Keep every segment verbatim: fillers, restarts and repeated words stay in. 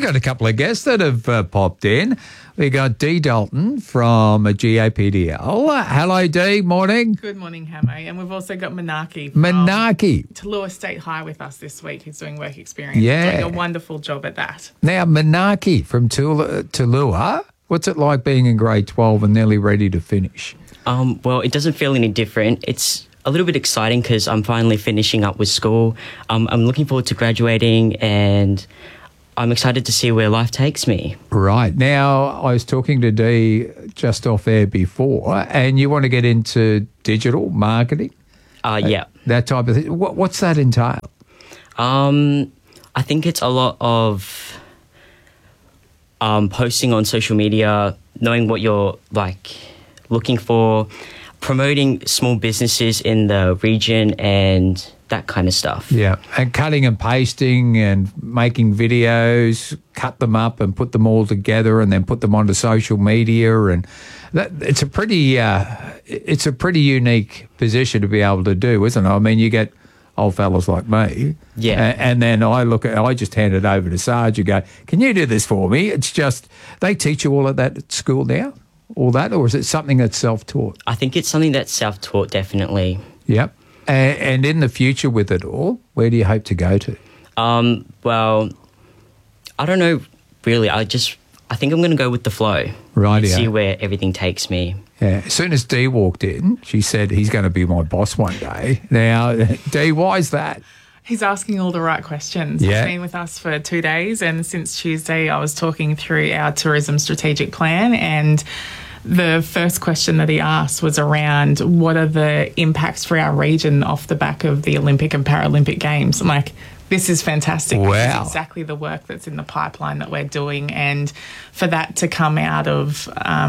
got a couple of guests that have uh, popped in. We got Dee Dalton from G A P D L. Hello, Dee. Morning. Good morning, Hamo. And we've also got Manaki from Manaki. Tallulah State High with us this week, who's doing work experience. Yeah. Doing a wonderful job at that. Now, Manaki from Tallulah, Tallulah, what's it like being in grade twelve and nearly ready to finish? Um, well, it doesn't feel any different. It's a little bit exciting because I'm finally finishing up with school. Um, I'm looking forward to graduating and I'm excited to see where life takes me. Right. Now, I was talking to Dee just off air before, and you want to get into digital marketing? Uh, yeah. That type of thing. What, what's that entail? Um, I think it's a lot of um, posting on social media, knowing what you're, like, looking for, promoting small businesses in the region and that kind of stuff. Yeah, and cutting and pasting and making videos, cut them up and put them all together and then put them onto social media, and that, it's a pretty uh, it's a pretty unique position to be able to do, isn't it? I mean, you get old fellas like me, yeah, and, and then I look at I just hand it over to Sarge and go, "Can you do this for me?" It's just they teach you all of that at school now, all that, or is it something that's self-taught? I think it's something that's self-taught, definitely. Yep. And in the future with it all, where do you hope to go to? Um, well, I don't know, really. I just, I think I'm going to go with the flow. Right, and yeah. see where everything takes me. Yeah. As soon as Dee walked in, she said, he's going to be my boss one day. Now, Dee, why is that? He's asking all the right questions. Yeah. He's been with us for two days, and since Tuesday I was talking through our tourism strategic plan, and the first question that he asked was around what are the impacts for our region off the back of the Olympic and Paralympic Games. I'm like, this is fantastic. Wow. This is exactly the work that's in the pipeline that we're doing. And for that to come out of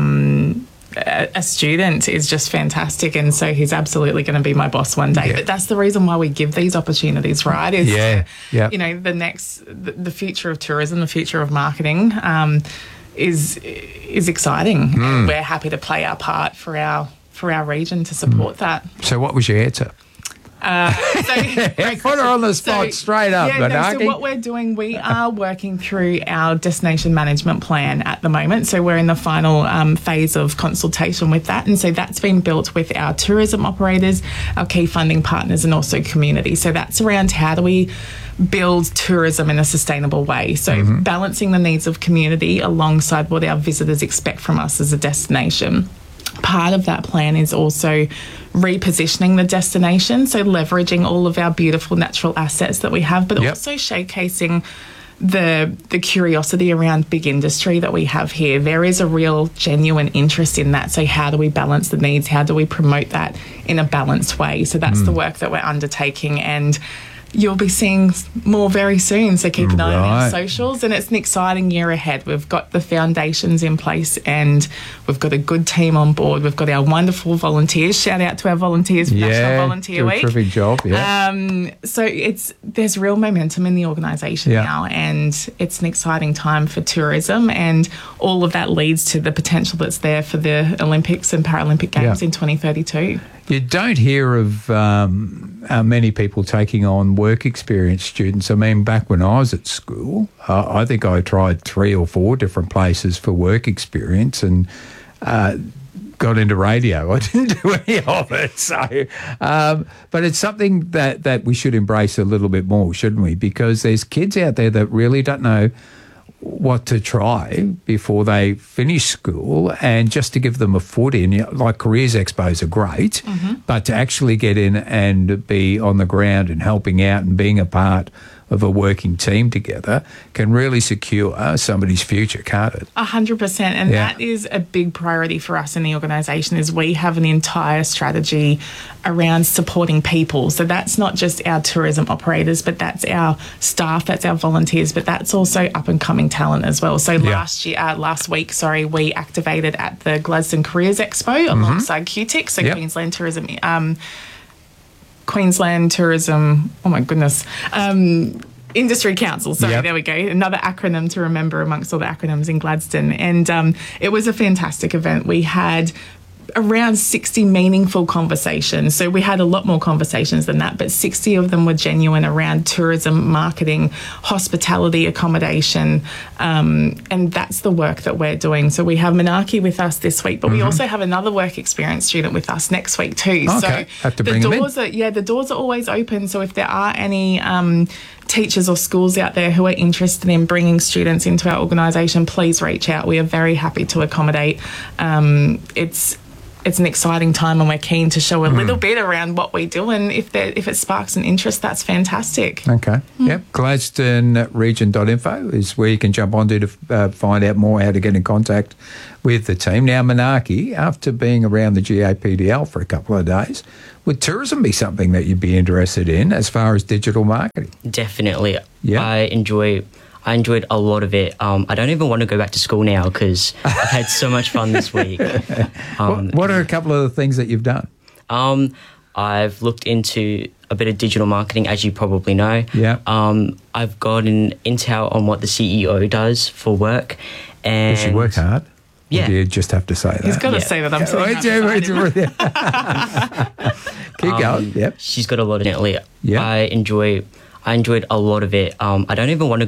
um, a, a student is just fantastic. And so he's absolutely going to be my boss one day. Yeah. But that's the reason why we give these opportunities, right? Is, yeah, yeah. you know, the next, the, the future of tourism, the future of marketing, um, is is exciting. Mm. And we're happy to play our part for our for our region to support mm. that. So what was your answer? Uh, so, Put her on the spot so, straight up. Yeah, no, so what we're doing, we are working through our destination management plan at the moment. So we're in the final um, phase of consultation with that. And so that's been built with our tourism operators, our key funding partners, and also community. So that's around how do we build tourism in a sustainable way. So mm-hmm. balancing the needs of community alongside what our visitors expect from us as a destination. Part of that plan is also repositioning the destination, so leveraging all of our beautiful natural assets that we have, but yep. also showcasing the the curiosity around big industry that we have here. There is a real genuine interest in that. So how do we balance the needs? How do we promote that in a balanced way? So that's mm. the work that we're undertaking, and you'll be seeing more very soon, so keep an eye on our socials. And it's an exciting year ahead. We've got the foundations in place and we've got a good team on board. We've got our wonderful volunteers. Shout out to our volunteers for yeah, National Volunteer Week. Yeah, terrific job, yeah. Um, so it's there's real momentum in the organisation yeah. now, and it's an exciting time for tourism, and all of that leads to the potential that's there for the Olympics and Paralympic Games yeah. in twenty thirty-two. You don't hear of um, uh, many people taking on work experience students. I mean, back when I was at school, uh, I think I tried three or four different places for work experience and uh, got into radio. I didn't do any of it. So, um, but it's something that, that we should embrace a little bit more, shouldn't we? Because there's kids out there that really don't know what to try before they finish school, and just to give them a foot in, you know, like careers expos are great, mm-hmm. but to actually get in and be on the ground and helping out and being a part of a working team together can really secure somebody's future, can't it? A hundred percent. And yeah. that is a big priority for us in the organisation, is we have an entire strategy around supporting people. So that's not just our tourism operators, but that's our staff, that's our volunteers, but that's also up and coming talent as well. So yeah. last year, uh, last week, sorry, we activated at the Gladstone Careers Expo mm-hmm. alongside Q T I C, so yep. Queensland Tourism um Queensland Tourism, oh my goodness, um, Industry Council. Sorry, yep. there we go. Another acronym to remember amongst all the acronyms in Gladstone. And um, it was a fantastic event. We had around sixty meaningful conversations. So we had a lot more conversations than that, but sixty of them were genuine around tourism, marketing, hospitality, accommodation, um, and that's the work that we're doing. So we have Menaki with us this week, but mm-hmm. we also have another work experience student with us next week too. Okay, so have to the bring doors them in. are yeah, the doors are always open. So if there are any um, teachers or schools out there who are interested in bringing students into our organisation, please reach out. We are very happy to accommodate. Um, it's it's an exciting time and we're keen to show a mm. little bit around what we do, and if there, if it sparks an interest, that's fantastic. Okay. Mm. Yep. Gladstone region dot info is where you can jump onto to uh, find out more how to get in contact with the team. Now, Menaki, after being around the G A P D L for a couple of days, would tourism be something that you'd be interested in as far as digital marketing? Definitely. Yeah. I enjoy I enjoyed a lot of it. Um, I don't even want to go back to school now because I've had so much fun this week. Um, what, what are a couple of the things that you've done? Um, I've looked into a bit of digital marketing, as you probably know. Yeah. Um, I've got an intel on what the C E O does for work. And does she work hard? Yeah. Or do you just have to say that? He's got to yeah. say that. I'm yeah. sitting Keep um, going. Yep. She's got a lot of it. Yeah. I enjoy I enjoyed a lot of it. Um, I don't even want to